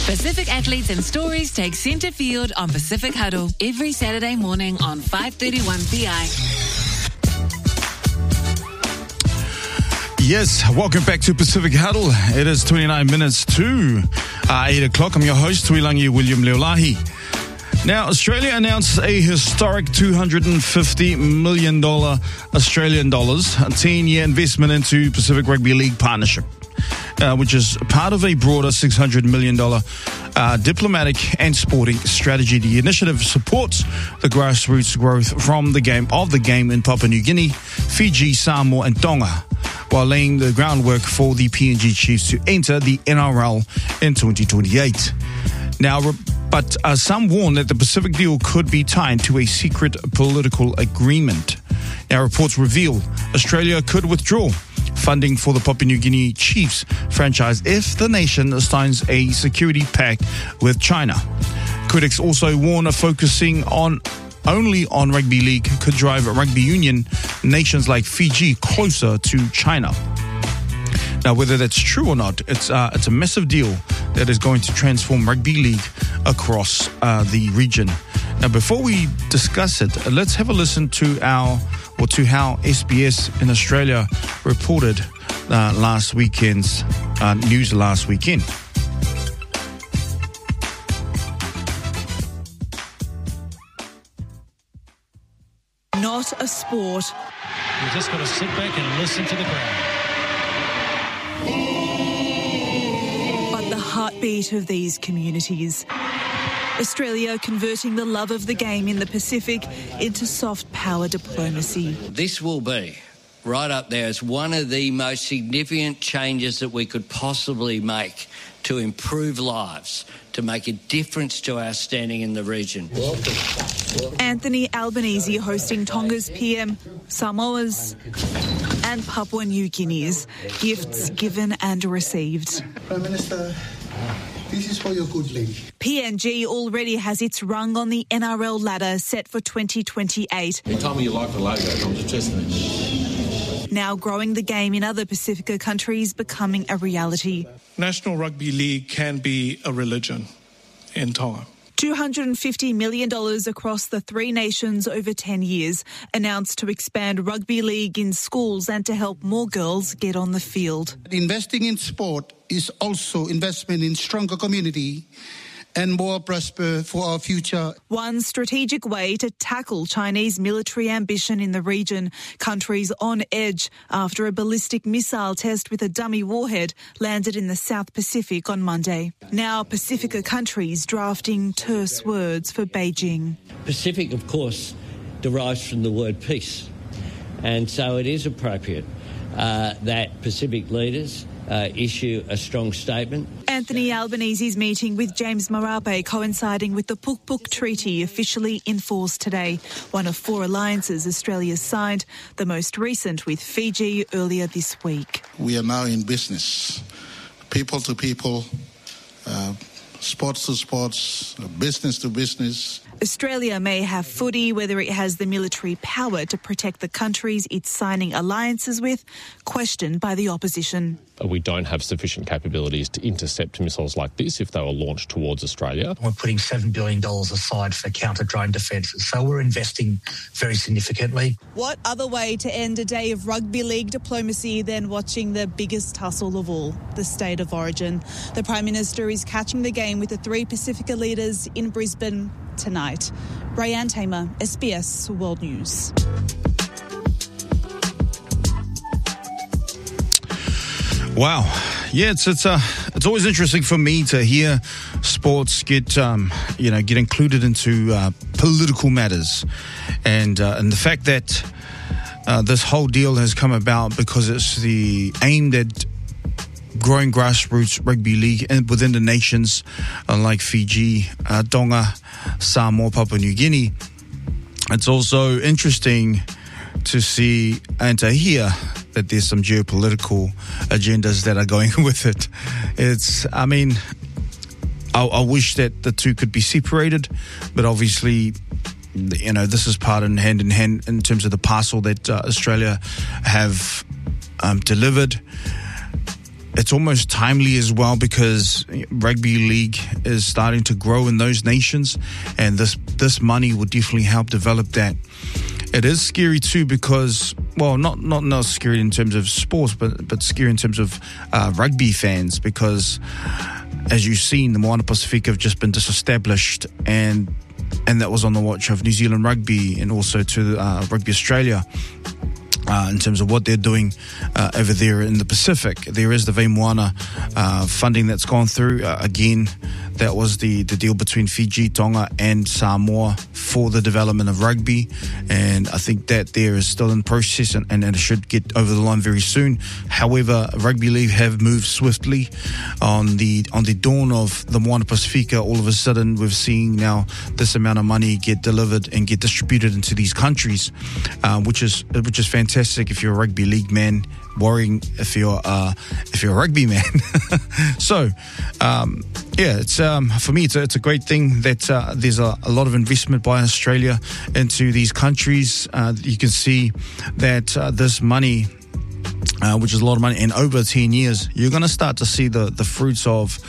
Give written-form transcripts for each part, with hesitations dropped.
Pacific athletes and stories take centre field on Pacific Huddle every Saturday morning on 5:31 PI. Yes, welcome back to Pacific Huddle. It is 29 minutes to 8 o'clock. I'm your host, Tuilangi William Leolahi. Now, Australia announced a historic $250 million Australian dollars, a 10-year investment into Pacific Rugby League partnership, which is part of a broader $600 million diplomatic and sporting strategy. The initiative supports the grassroots growth from the game in Papua New Guinea, Fiji, Samoa and Tonga, while laying the groundwork for the PNG Chiefs to enter the NRL in 2028. Now, but some warn that the Pacific deal could be tied to a secret political agreement. Now, reports reveal Australia could withdraw funding for the Papua New Guinea Chiefs franchise if the nation signs a security pact with China. Critics also warn of focusing only on rugby league could drive rugby union nations like Fiji closer to China. Now, whether that's true or not, it's a massive deal that is going to transform rugby league across the region. Now, before we discuss it, let's have a listen to how SBS in Australia reported last weekend's news last weekend. Not a sport. You've just got to sit back and listen to the crowd. But the heartbeat of these communities. Australia converting the love of the game in the Pacific into soft power diplomacy. This will be right up there as one of the most significant changes that we could possibly make to improve lives, to make a difference to our standing in the region. Anthony Albanese hosting Tonga's PM, Samoa's and Papua New Guinea's. Gifts given and received. Prime Minister, this is for your good league. PNG already has its rung on the NRL ladder set for 2028. You told me you like the logo, I'm just testing it. Now growing the game in other Pacifica countries becoming a reality. National Rugby League can be a religion in time. $250 million across the three nations over 10 years, announced to expand rugby league in schools and to help more girls get on the field. Investing in sport is also investment in stronger community and more prosper for our future. One strategic way to tackle Chinese military ambition in the region. Countries on edge after a ballistic missile test with a dummy warhead landed in the South Pacific on Monday. Now Pacifica countries drafting terse words for Beijing. Pacific, of course, derives from the word peace. And so it is appropriate that Pacific leaders issue a strong statement. Anthony Albanese's meeting with James Marape coinciding with the Puk Puk Treaty officially in force today. One of four alliances Australia's signed, the most recent with Fiji earlier this week. We are now in business, people to people, sports to sports, business to business. Australia may have footy whether it has the military power to protect the countries it's signing alliances with, questioned by the opposition. We don't have sufficient capabilities to intercept missiles like this if they were launched towards Australia. We're putting $7 billion aside for counter-drone defences, so we're investing very significantly. What other way to end a day of rugby league diplomacy than watching the biggest tussle of all, the State of Origin? The Prime Minister is catching the game with the three Pacifica leaders in Brisbane tonight. Rayanne Tamer, SBS World News. Wow. Yeah, it's always interesting for me to hear sports get included into political matters, and the fact that this whole deal has come about because it's aimed at growing grassroots rugby league within the nations like Fiji, Tonga, Samoa, Papua New Guinea. It's also interesting to see and to hear that there's some geopolitical agendas that are going with it. I wish that the two could be separated, but obviously, this is part and hand in hand in terms of the parcel that Australia have delivered. it's almost timely as well because rugby league is starting to grow in those nations, and this money will definitely help develop that. It is scary too because, well, not scary in terms of sports, but scary in terms of rugby fans, because as you've seen, the Moana Pacifica have just been disestablished, and that was on the watch of New Zealand Rugby and also to Rugby Australia. In terms of what they're doing over there in the Pacific. There is the Vei Moana funding that's gone through. Again, that was the deal between Fiji, Tonga and Samoa for the development of rugby, and I think that there is still in process and it should get over the line very soon. However, Rugby League have moved swiftly on the dawn of the Moana Pacifica. All of a sudden we've seen now this amount of money get delivered and get distributed into these countries, which is fantastic if you're a rugby league man, worrying if you're a rugby man. So it's for me it's a great thing that there's a lot of investment by Australia into these countries. You can see that this money, which is a lot of money, and over 10 years you're going to start to see the fruits of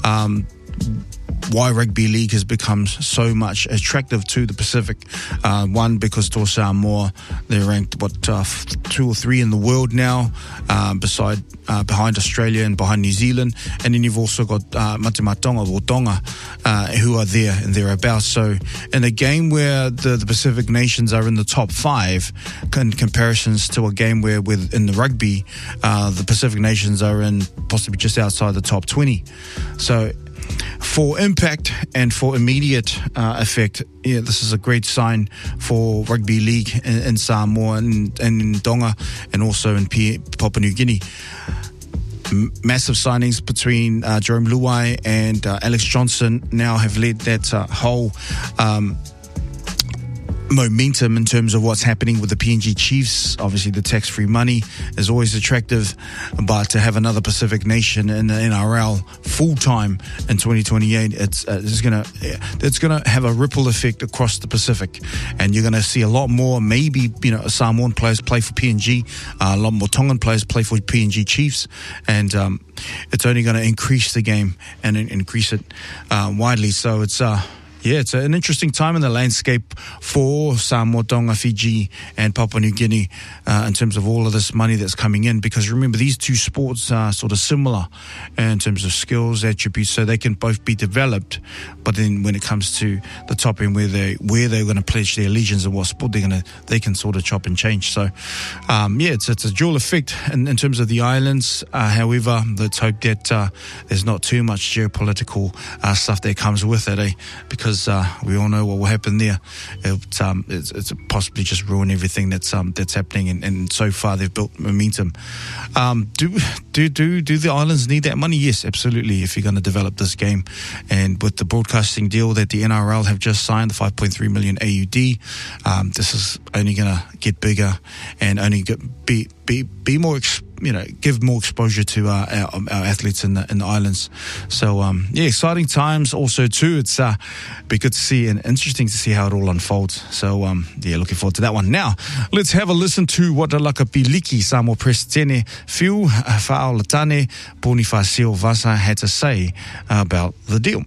why rugby league has become so much attractive to the Pacific. One, because to Samoa, they're ranked 2 or 3 in the world now, behind Australia and behind New Zealand. And then you've also got Matematonga or Tonga, who are there and thereabouts. So in a game where the Pacific nations are in the top 5, in comparisons to a game where in the rugby, the Pacific nations are in possibly just outside the top 20. So for impact and for immediate effect, this is a great sign for rugby league in Samoa and in Tonga and also in Papua New Guinea. Massive signings between Jerome Luai and Alex Johnson now have led that whole momentum in terms of what's happening with the PNG Chiefs. Obviously the tax-free money is always attractive, but to have another Pacific nation in the NRL full-time in 2028, it's gonna have a ripple effect across the Pacific, and you're gonna see a lot more, maybe Samoan players play for PNG, a lot more Tongan players play for PNG Chiefs, and it's only going to increase the game and increase it widely. So it's an interesting time in the landscape for Samoa, Tonga, Fiji and Papua New Guinea in terms of all of this money that's coming in, because remember, these two sports are sort of similar in terms of skills, attributes, so they can both be developed, but then when it comes to the top end where they're going to pledge their allegiance and what sport they can sort of chop and change. So it's a dual effect in terms of the islands. However, let's hope that there's not too much geopolitical stuff that comes with it, because we all know what will happen there. It's possibly just ruin everything that's happening, and so far they've built momentum. Do the islands need that money? Yes, absolutely. If you're going to develop this game, and with the broadcasting deal that the NRL have just signed, the 5.3 million AUD, this is only going to get bigger and only be more give more exposure to our athletes in the islands. So exciting times also too. It's be good to see and interesting to see how it all unfolds. So looking forward to that one. Now let's have a listen to what the Lakapiliki Samoa Presidente Fiu Fa'aolatane Bonifacio Vasa had to say about the deal.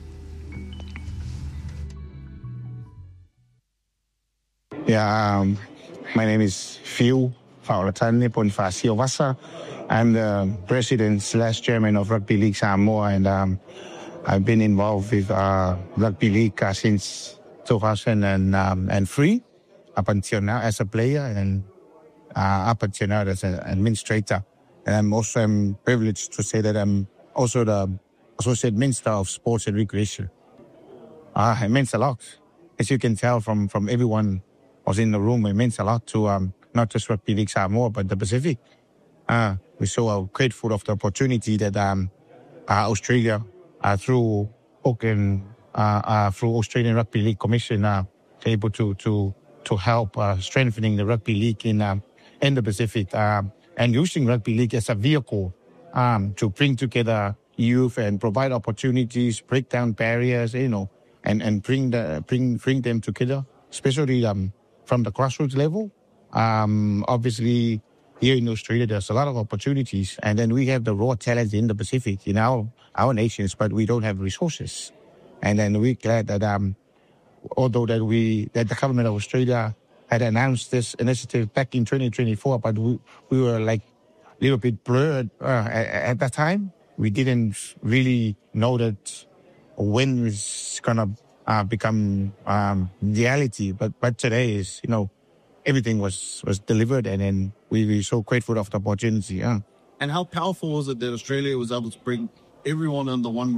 My name is Fiu Fa'aolatane Bonifacio Vasa. I'm the president/chairman of Rugby League Samoa, and I've been involved with Rugby League since 2003, up until now as a player, and up until now as an administrator. And I'm also privileged to say that I'm also the Associate Minister of Sports and Recreation. It means a lot. As you can tell from everyone who's in the room, it means a lot to not just Rugby League Samoa, but the Pacific. We're so grateful of the opportunity that Australia, through Australian Rugby League Commission, able to help strengthening the rugby league in the Pacific, and using rugby league as a vehicle to bring together youth and provide opportunities, break down barriers, and bring them together, especially from the grassroots level. Obviously, here in Australia, there's a lot of opportunities. And then we have the raw talent in the Pacific, in our nations, but we don't have resources. And then we're glad that although that the government of Australia had announced this initiative back in 2024, but we were like a little bit blurred at that time. We didn't really know that when it's gonna become reality. But today is, everything was delivered, and then we're so grateful of the opportunity. And how powerful was it that Australia was able to bring everyone under one